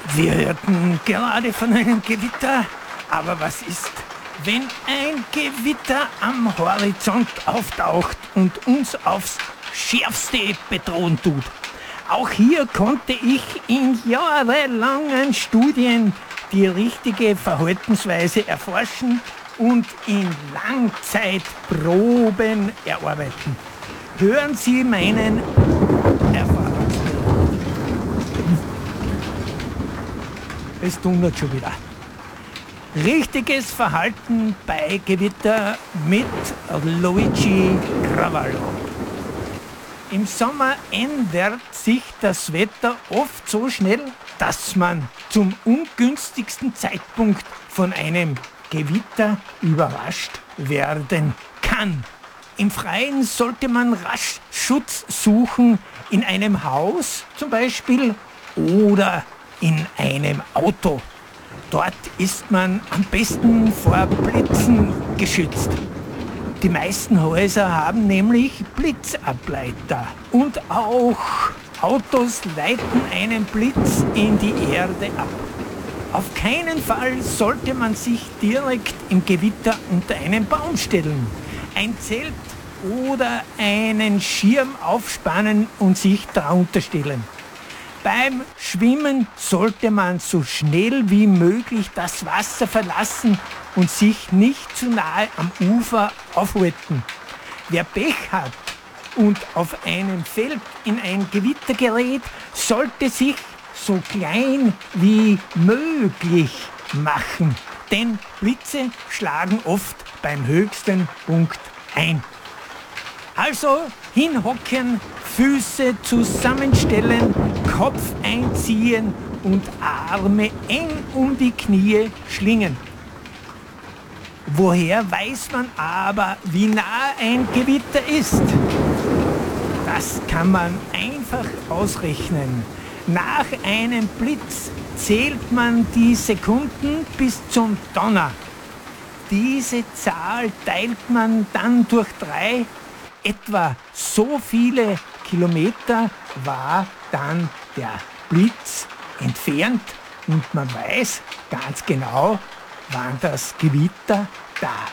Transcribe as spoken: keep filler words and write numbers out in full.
Wir hörten gerade von einem Gewitter, aber was ist, wenn ein Gewitter am Horizont auftaucht und uns aufs Schärfste bedrohen tut? Auch hier konnte ich in jahrelangen Studien die richtige Verhaltensweise erforschen und in Langzeitproben erarbeiten. Hören Sie meinen Erfahrungsbericht. Es donnert schon wieder. Richtiges Verhalten bei Gewitter mit Luigi Cravallo. Im Sommer ändert sich das Wetter oft so schnell, dass man zum ungünstigsten Zeitpunkt von einem Gewitter überrascht werden kann. Im Freien sollte man rasch Schutz suchen, in einem Haus zum Beispiel oder in einem Auto. Dort ist man am besten vor Blitzen geschützt. Die meisten Häuser haben nämlich Blitzableiter und auch Autos leiten einen Blitz in die Erde ab. Auf keinen Fall sollte man sich direkt im Gewitter unter einen Baum stellen, ein Zelt oder einen Schirm aufspannen und sich darunter stellen. Beim Schwimmen sollte man so schnell wie möglich das Wasser verlassen und sich nicht zu nahe am Ufer aufhalten. Wer Pech hat und auf einem Feld in ein Gewitter gerät, sollte sich so klein wie möglich machen, denn Blitze schlagen oft beim höchsten Punkt ein. Also hinhocken, Füße zusammenstellen, Kopf einziehen und Arme eng um die Knie schlingen. Woher weiß man aber, wie nah ein Gewitter ist? Das kann man einfach ausrechnen. Nach einem Blitz zählt man die Sekunden bis zum Donner. Diese Zahl teilt man dann durch drei. Etwa so viele Kilometer war dann der Blitz entfernt und man weiß ganz genau, wann das Gewitter da